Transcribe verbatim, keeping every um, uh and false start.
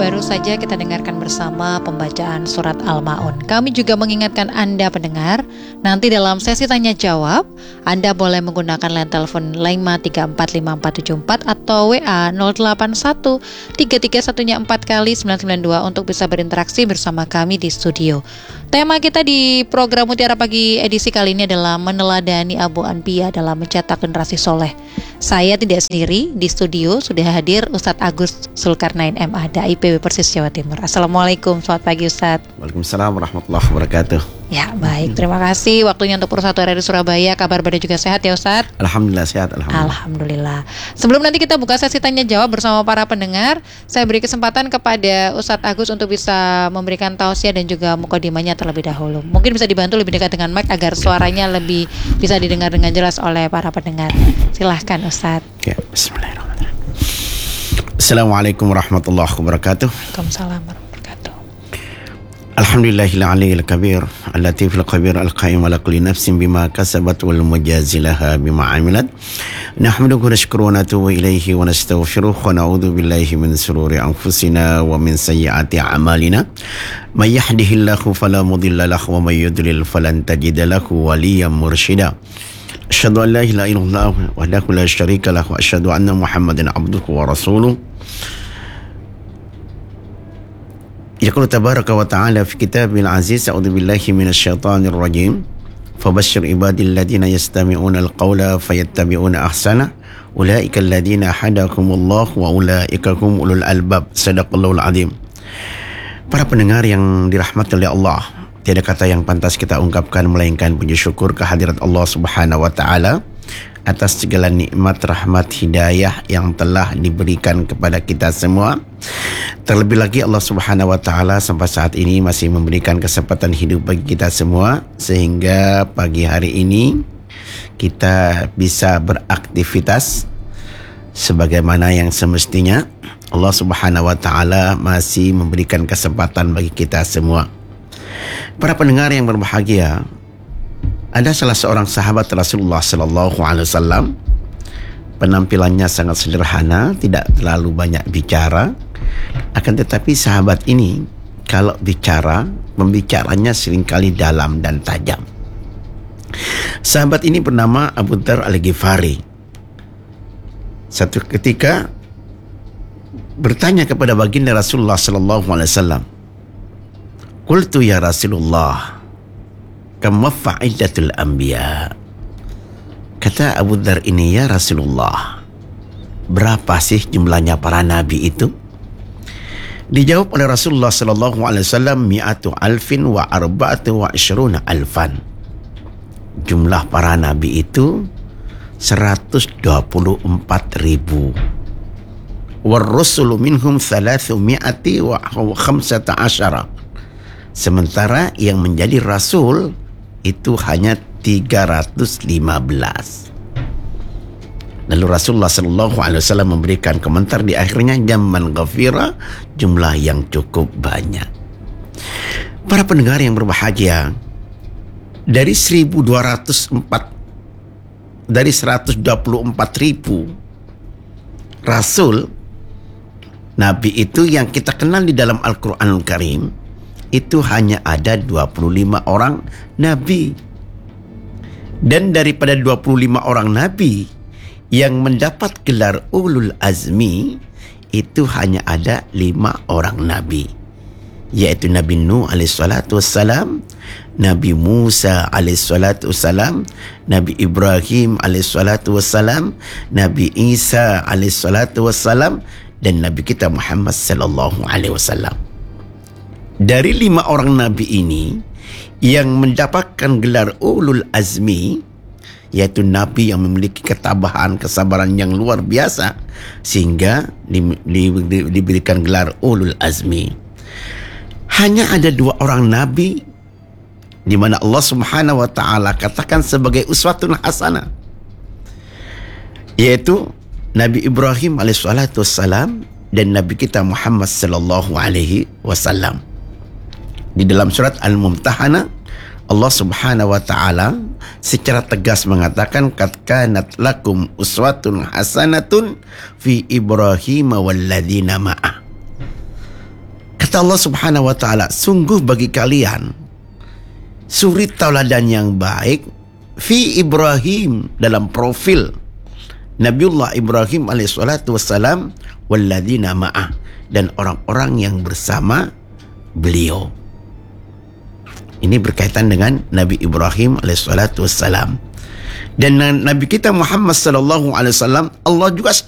baru saja kita dengarkan bersama pembacaan surat Al-Ma'un. Kami juga mengingatkan Anda pendengar, nanti dalam sesi tanya jawab, Anda boleh menggunakan line telepon lima tiga empat lima empat tujuh empat atau W A nol delapan satu tiga tiga satunya empat kali sembilan sembilan dua untuk bisa berinteraksi bersama kami di studio. Tema kita di program Mutiara Pagi edisi kali ini adalah meneladani Abu Anbiya dalam mencetak generasi soleh. Saya tidak sendiri, di studio sudah hadir Ustadz Agus Zulkarnain M A, Dai P W Persis Jawa Timur. Assalamualaikum, selamat pagi Ustadz. Waalaikumsalam warahmatullahi wabarakatuh. Ya baik, terima kasih waktunya untuk Persatu R R I Surabaya. Kabar badan juga sehat ya Ustadz? Alhamdulillah sehat, Alhamdulillah. Alhamdulillah. Sebelum nanti kita buka sesi tanya jawab bersama para pendengar, saya beri kesempatan kepada Ustadz Agus untuk bisa memberikan tausiah dan juga mukadimahnya terlebih dahulu. Mungkin bisa dibantu lebih dekat dengan mic agar suaranya lebih bisa didengar dengan jelas oleh para pendengar. Silahkan Ustadz. Ya, bismillahirrahmanirrahim. Assalamualaikum warahmatullahi wabarakatuh. Waalaikumsalam warahmatullahi wabarakatuh. Alhamdulillahil aliyil kabir, al-latifil khabir, al-qaim ala kulli nafsin bima kasabat wal mujazilaha bima amilat. Nahmaduhu wa nashkuruhu wa natubu ilaihi wa nastaghfiruh wa na'udzu billahi min shururi anfusina wa min sayyiati a'malina. May yahdihillahu fala mudilla lahu wa may yudlil falan tajida lahu waliyyan mursyida. Asyhadu an la ilaha illallah wahdahu la syarika lahu wa asyhadu anna Muhammadan abduhu wa rasuluh. Yaqulu tabaraka wa ta'ala fi kitabil aziz, a'udzu billahi minasyaitonir rajim. Fabashshir ibadil ladzina yastami'una al-qawla fayattabi'una ahsana. Ulaika alladzina hadakumullah wa ulaika hum ulul albab. Shadaqallahul azim. Para pendengar yang dirahmati oleh Allah, tiada kata yang pantas kita ungkapkan melainkan puji syukur kehadirat Allah Subhanahu wa taala atas segala nikmat, rahmat, hidayah yang telah diberikan kepada kita semua. Terlebih lagi Allah Subhanahu wa taala sampai saat ini masih memberikan kesempatan hidup bagi kita semua, sehingga pagi hari ini kita bisa beraktivitas sebagaimana yang semestinya. Allah Subhanahu wa taala masih memberikan kesempatan bagi kita semua. Para pendengar yang berbahagia, ada salah seorang sahabat Rasulullah sallallahu alaihi wasallam, penampilannya sangat sederhana, tidak terlalu banyak bicara. Akan tetapi sahabat ini kalau bicara, pembicaranya seringkali dalam dan tajam. Sahabat ini bernama Abu Dzar Al-Ghifari. Satu ketika bertanya kepada baginda Rasulullah sallallahu alaihi wasallam, "Qultu ya Rasulullah, kam fa'idatul anbiya?" Kata Abu Dzar ini, "Ya Rasulullah, berapa sih jumlahnya para nabi itu?" Dijawab oleh Rasulullah sallallahu alaihi wasallam, "Mi'atu alfin wa arba'atu wa ishruna alfan." Jumlah para nabi itu seratus dua puluh empat ribu. War-rusulu minhum thalathu mi'ati wa khamsata asyara. Sementara yang menjadi rasul itu hanya tiga ratus lima belas. Lalu Rasulullah sallallahu alaihi wasallam memberikan komentar di akhirnya, "Jamman ghafira," jumlah yang cukup banyak. Para pendengar yang berbahagia, dari seribu dua ratus empat dari seratus dua puluh empat ribu rasul nabi itu yang kita kenal di dalam Al-Qur'anul Karim, itu hanya ada dua puluh lima orang nabi. Dan daripada dua puluh lima orang nabi yang mendapat gelar ulul azmi, itu hanya ada lima orang nabi, yaitu Nabi Nuh alaihissalatu wassalam, Nabi Musa alaihissalatu wassalam, Nabi Ibrahim alaihissalatu wassalam, Nabi Isa alaihissalatu wassalam, dan Nabi kita Muhammad sallallahu alaihi wasallam. Dari lima orang nabi ini yang mendapatkan gelar ulul azmi, yaitu nabi yang memiliki ketabahan, kesabaran yang luar biasa, sehingga di, di, di, diberikan gelar ulul azmi. Hanya ada dua orang nabi di mana Allah Subhanahu wa taala katakan sebagai uswatun hasanah, yaitu Nabi Ibrahim alaihissalatu wassalam dan Nabi kita Muhammad sallallahu alaihi wasallam. Di dalam surat Al-Mumtahanah, Allah Subhanahu wa taala secara tegas mengatakan, "Qad kanat lakum uswatun hasanatun fi Ibrahim walladzina ma'ah." Kata Allah Subhanahu wa taala, sungguh bagi kalian suri tauladan yang baik fi Ibrahim, dalam profil Nabiullah Ibrahim alaihissalatu wassalam, walladzina ma'ah, dan orang-orang yang bersama beliau. Ini berkaitan dengan Nabi Ibrahim alaihissalatu wassalam. Dan Nabi kita Muhammad sallallahu alaihi wasallam, Allah juga